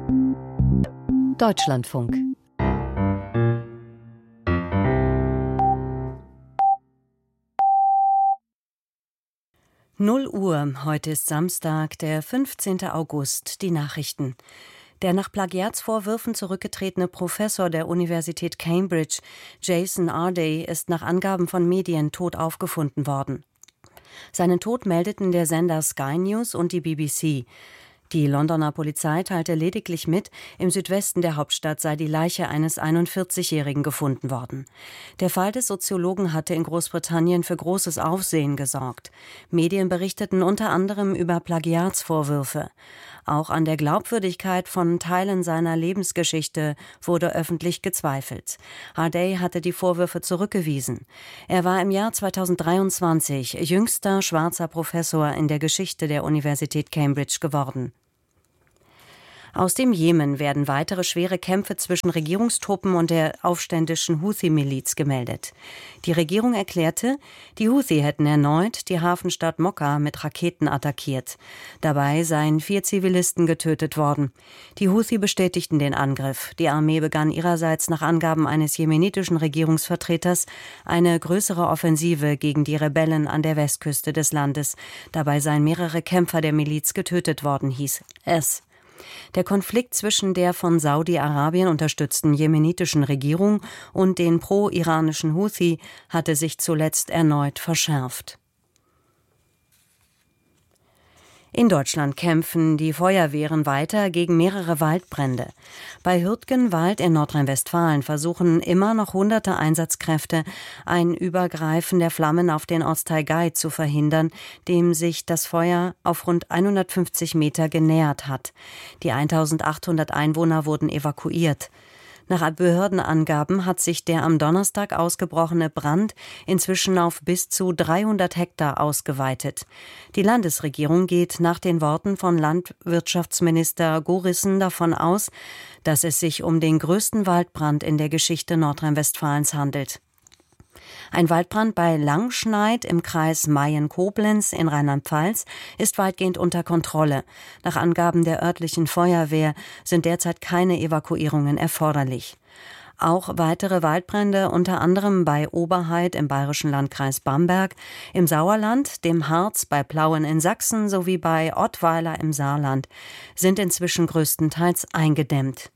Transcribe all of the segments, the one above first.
Deutschlandfunk. Null Uhr, heute ist Samstag, der 15. August, die Nachrichten. Der nach Plagiatsvorwürfen zurückgetretene Professor der Universität Cambridge, Jason Arday, ist nach Angaben von Medien tot aufgefunden worden. Seinen Tod meldeten der Sender Sky News und die BBC. Die Londoner Polizei teilte lediglich mit, im Südwesten der Hauptstadt sei die Leiche eines 41-Jährigen gefunden worden. Der Fall des Soziologen hatte in Großbritannien für großes Aufsehen gesorgt. Medien berichteten unter anderem über Plagiatsvorwürfe. Auch an der Glaubwürdigkeit von Teilen seiner Lebensgeschichte wurde öffentlich gezweifelt. Arday hatte die Vorwürfe zurückgewiesen. Er war im Jahr 2023 jüngster schwarzer Professor in der Geschichte der Universität Cambridge geworden. Aus dem Jemen werden weitere schwere Kämpfe zwischen Regierungstruppen und der aufständischen Houthi-Miliz gemeldet. Die Regierung erklärte, die Houthi hätten erneut die Hafenstadt Mokka mit Raketen attackiert. Dabei seien 4 Zivilisten getötet worden. Die Houthi bestätigten den Angriff. Die Armee begann ihrerseits nach Angaben eines jemenitischen Regierungsvertreters eine größere Offensive gegen die Rebellen an der Westküste des Landes. Dabei seien mehrere Kämpfer der Miliz getötet worden, hieß es. Der Konflikt zwischen der von Saudi-Arabien unterstützten jemenitischen Regierung und den pro-iranischen Houthi hatte sich zuletzt erneut verschärft. In Deutschland kämpfen die Feuerwehren weiter gegen mehrere Waldbrände. Bei Hürtgenwald in Nordrhein-Westfalen versuchen immer noch hunderte Einsatzkräfte, ein Übergreifen der Flammen auf den Ortsteil Gait zu verhindern, dem sich das Feuer auf rund 150 Meter genähert hat. Die 1800 Einwohner wurden evakuiert. Nach Behördenangaben hat sich der am Donnerstag ausgebrochene Brand inzwischen auf bis zu 300 Hektar ausgeweitet. Die Landesregierung geht nach den Worten von Landwirtschaftsminister Gorissen davon aus, dass es sich um den größten Waldbrand in der Geschichte Nordrhein-Westfalens handelt. Ein Waldbrand bei Langschneid im Kreis Mayen-Koblenz in Rheinland-Pfalz ist weitgehend unter Kontrolle. Nach Angaben der örtlichen Feuerwehr sind derzeit keine Evakuierungen erforderlich. Auch weitere Waldbrände, unter anderem bei Oberhaid im bayerischen Landkreis Bamberg, im Sauerland, dem Harz bei Plauen in Sachsen sowie bei Ottweiler im Saarland, sind inzwischen größtenteils eingedämmt.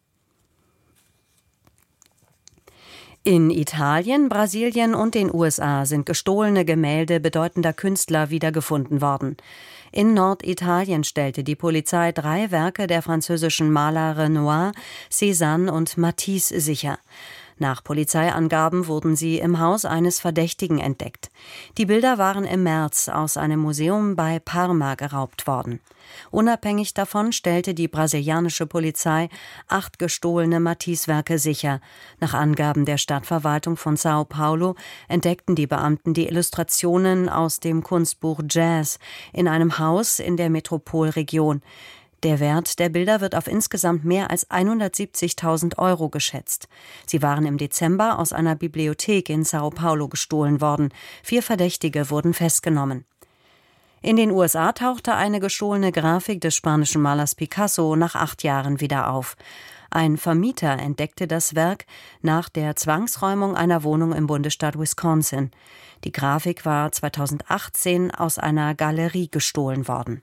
In Italien, Brasilien und den USA sind gestohlene Gemälde bedeutender Künstler wiedergefunden worden. In Norditalien stellte die Polizei 3 Werke der französischen Maler Renoir, Cézanne und Matisse sicher. Nach Polizeiangaben wurden sie im Haus eines Verdächtigen entdeckt. Die Bilder waren im März aus einem Museum bei Parma geraubt worden. Unabhängig davon stellte die brasilianische Polizei 8 gestohlene Matisse-Werke sicher. Nach Angaben der Stadtverwaltung von São Paulo entdeckten die Beamten die Illustrationen aus dem Kunstbuch Jazz in einem Haus in der Metropolregion. Der Wert der Bilder wird auf insgesamt mehr als 170.000 € geschätzt. Sie waren im Dezember aus einer Bibliothek in São Paulo gestohlen worden. 4 Verdächtige wurden festgenommen. In den USA tauchte eine gestohlene Grafik des spanischen Malers Picasso nach 8 Jahren wieder auf. Ein Vermieter entdeckte das Werk nach der Zwangsräumung einer Wohnung im Bundesstaat Wisconsin. Die Grafik war 2018 aus einer Galerie gestohlen worden.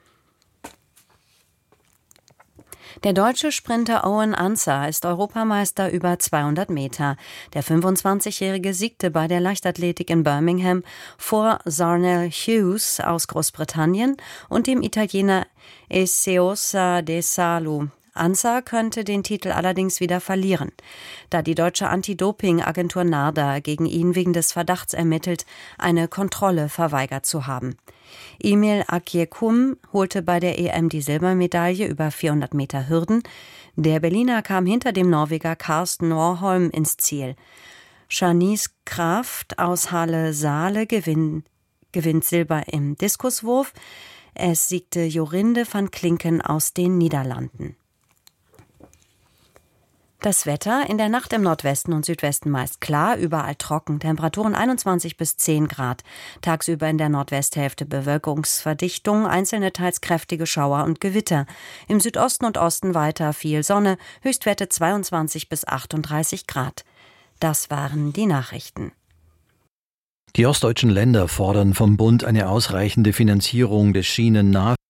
Der deutsche Sprinter Owen Ansah ist Europameister über 200 Meter. Der 25-Jährige siegte bei der Leichtathletik in Birmingham vor Zarnell Hughes aus Großbritannien und dem Italiener Eseosa De Salu. Ansah könnte den Titel allerdings wieder verlieren, da die deutsche Anti-Doping-Agentur NADA gegen ihn wegen des Verdachts ermittelt, eine Kontrolle verweigert zu haben. Emil Akiekum holte bei der EM die Silbermedaille über 400 Meter Hürden. Der Berliner kam hinter dem Norweger Karsten Warholm ins Ziel. Shanice Kraft aus Halle-Saale gewinnt Silber im Diskuswurf. Es siegte Jorinde van Klinken aus den Niederlanden. Das Wetter: in der Nacht im Nordwesten und Südwesten meist klar, überall trocken, Temperaturen 21 bis 10 Grad. Tagsüber in der Nordwesthälfte Bewölkungsverdichtung, einzelne teils kräftige Schauer und Gewitter. Im Südosten und Osten weiter viel Sonne, Höchstwerte 22 bis 38 Grad. Das waren die Nachrichten. Die ostdeutschen Länder fordern vom Bund eine ausreichende Finanzierung des Schienennahverkehrs.